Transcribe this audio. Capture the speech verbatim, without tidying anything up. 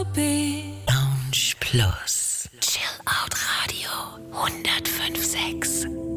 Lounge Plus. Chill Out Radio hundertfünf Komma sechs.